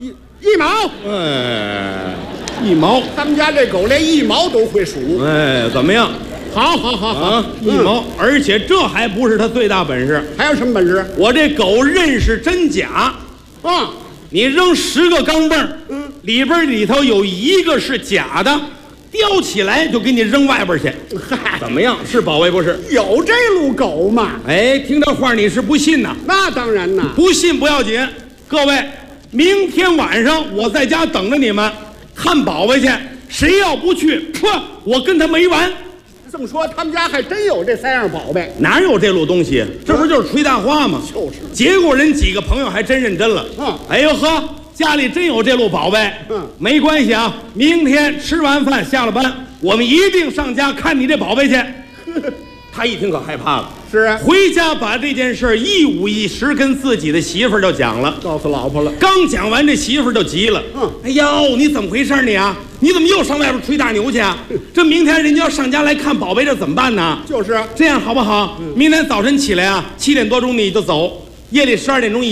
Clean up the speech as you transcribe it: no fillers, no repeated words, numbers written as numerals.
一毛， 哎，一毛， 他们家这狗连一毛都会数。 哎，怎么样？ 好， 啊，一毛，而且这还不是他最大本事。 还有什么本事？ 我这狗认识真假。 啊， 你扔10个钢镚，里头有1个是假的，叼起来就给你扔外边去。 嗨， 怎么样？是宝贝不是？ 有这路狗吗？ 哎，听这话你是不信呐？ 那当然呐。 不信不要紧，各位，明天晚上我在家等着你们看宝贝去。谁要不去，我跟他没完。 这么说，他们家还真有这3样宝贝。 哪有这路东西？这不就是吹大话吗？ 就是。 结果人几个朋友还真认真了。哎呦呵，家里真有这路宝贝。没关系啊，明天吃完饭下了班，我们一定上家看你这宝贝去。他一听可害怕了。 是啊， 回家把这件事一五一十跟自己的媳妇儿就讲了， 告诉老婆了。 刚讲完，这媳妇儿就急了。哎呦，你怎么回事你啊？你怎么又上外边吹大牛去啊？这明天人家要上家来看宝贝，这怎么办呢？ 就是这样好不好？明天早晨起来啊，7点多钟你就走，夜里12点钟